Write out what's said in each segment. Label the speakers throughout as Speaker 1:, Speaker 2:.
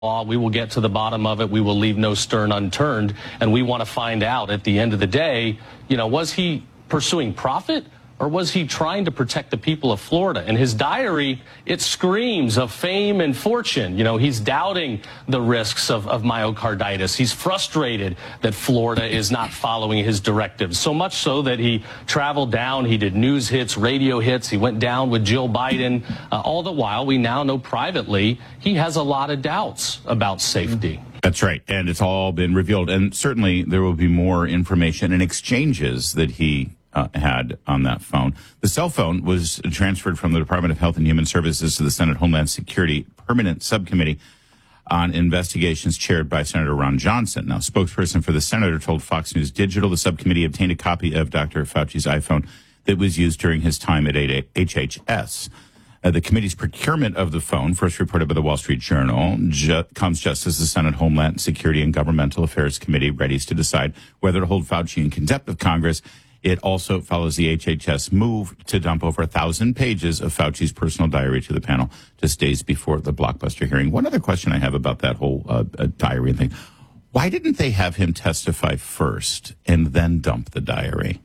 Speaker 1: law. We will get to the bottom of it. We will leave no stone unturned. And we want to find out at the end of the day, was he pursuing profit or was he trying to protect the people of Florida? And his diary, it screams of fame and fortune. He's doubting the risks of myocarditis. He's frustrated that Florida is not following his directives. So much so that he traveled down, he did news hits, radio hits, he went down with Jill Biden. All the while, we now know privately he has a lot of doubts about safety.
Speaker 2: That's right. And it's all been revealed. And certainly there will be more information and exchanges that he had on that phone. The cell phone was transferred from the Department of Health and Human Services to the Senate Homeland Security Permanent Subcommittee on Investigations chaired by Senator Ron Johnson. Now, spokesperson for the senator told Fox News Digital the subcommittee obtained a copy of Dr. Fauci's iPhone that was used during his time at HHS. The committee's procurement of the phone, first reported by the Wall Street Journal, comes just as the Senate Homeland Security and Governmental Affairs Committee readies to decide whether to hold Fauci in contempt of Congress. It also follows the HHS move to dump over 1,000 pages of Fauci's personal diary to the panel just days before the blockbuster hearing. One other question I have about that whole diary thing. Why didn't they have him testify first and then dump the diary?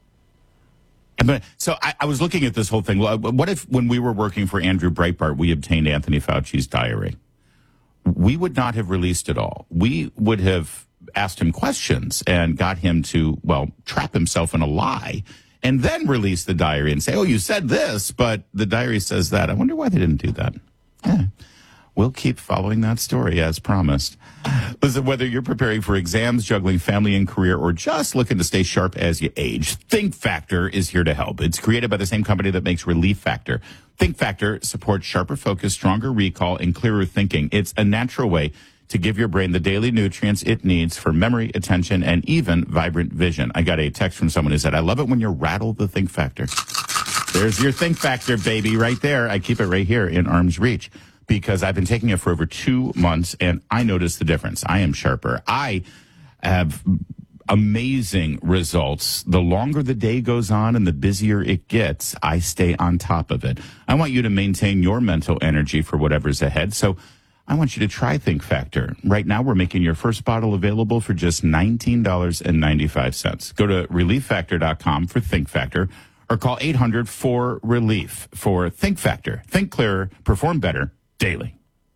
Speaker 2: So I was looking at this whole thing. What if when we were working for Andrew Breitbart, we obtained Anthony Fauci's diary? We would not have released it all. We would have asked him questions and got him to, trap himself in a lie and then release the diary and say, oh, you said this, but the diary says that. I wonder why they didn't do that. Yeah. We'll keep following that story as promised. Listen, whether you're preparing for exams, juggling family and career, or just looking to stay sharp as you age, Think Factor is here to help. It's created by the same company that makes Relief Factor. Think Factor supports sharper focus, stronger recall, and clearer thinking. It's a natural way to give your brain the daily nutrients it needs for memory, attention, and even vibrant vision. I got a text from someone who said, I love it when you rattle the Think Factor. There's your Think Factor, baby, right there. I keep it right here in arm's reach because I've been taking it for over 2 months, and I notice the difference. I am sharper. I have amazing results. The longer the day goes on and the busier it gets, I stay on top of it. I want you to maintain your mental energy for whatever's ahead, so I want you to try Think Factor. Right now, we're making your first bottle available for just $19.95. Go to ReliefFactor.com for Think Factor or call 800-4RELIEF for Think Factor. Think clearer, perform better daily.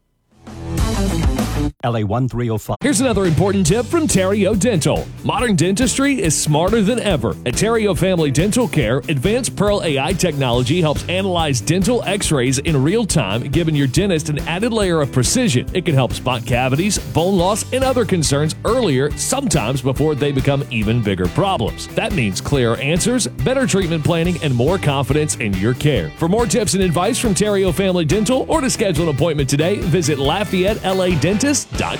Speaker 3: LA 1305.
Speaker 4: Here's another important tip from Terrio Dental. Modern dentistry is smarter than ever. At Terrio Family Dental Care, advanced Pearl AI technology helps analyze dental x-rays in real time, giving your dentist an added layer of precision. It can help spot cavities, bone loss, and other concerns earlier, sometimes before they become even bigger problems. That means clearer answers, better treatment planning, and more confidence in your care. For more tips and advice from Terrio Family Dental or to schedule an appointment today, visit LafayetteLADentist.com.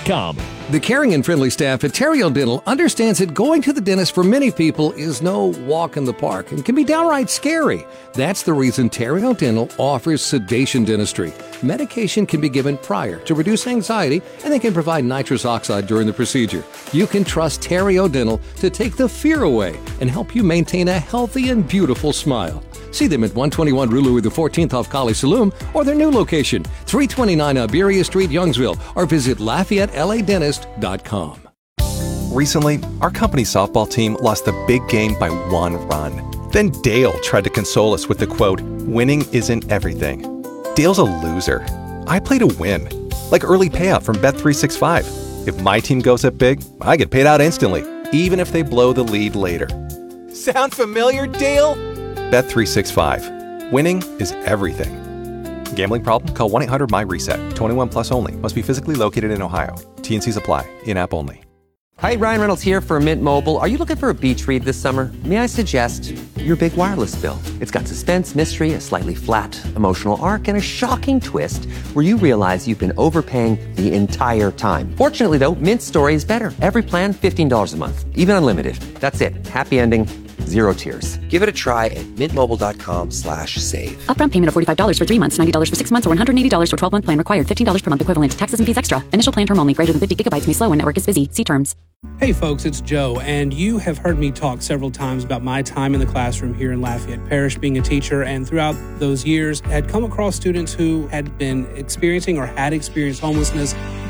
Speaker 5: The caring and friendly staff at Terrio Dental understands that going to the dentist for many people is no walk in the park and can be downright scary. That's the reason Terrio Dental offers sedation dentistry. Medication can be given prior to reduce anxiety, and they can provide nitrous oxide during the procedure. You can trust Terrio Dental to take the fear away and help you maintain a healthy and beautiful smile. See them at 121 Rue Louis XIV off Colley Saloon or their new location, 329 Iberia Street, Youngsville, or visit LafayetteLADentist.com.
Speaker 6: Recently, our company's softball team lost the big game by 1 run. Then Dale tried to console us with the quote, "Winning isn't everything." Dale's a loser. I play to win, like early payout from Bet365. If my team goes up big, I get paid out instantly, even if they blow the lead later. Sound familiar, Dale? Bet365. Winning is everything. Gambling problem? Call 1-800-MY-RESET. 21 plus only. Must be physically located in Ohio. T&Cs apply. In-app only.
Speaker 7: Hi, Ryan Reynolds here for Mint Mobile. Are you looking for a beach read this summer? May I suggest your big wireless bill? It's got suspense, mystery, a slightly flat, emotional arc, and a shocking twist where you realize you've been overpaying the entire time. Fortunately, though, Mint's story is better. Every plan, $15 a month. Even unlimited. That's it. Happy ending. Zero tears. Give it a try at mintmobile.com/save.
Speaker 8: Upfront payment of $45 for 3 months, $90 for 6 months, or $180 for 12-month plan required. $15 per month equivalent. Taxes and fees extra. Initial plan term only. Greater than 50 gigabytes may slow when network is busy. See terms.
Speaker 9: Hey folks, it's Joe, and you have heard me talk several times about my time in the classroom here in Lafayette Parish being a teacher, and throughout those years had come across students who had been experiencing or had experienced homelessness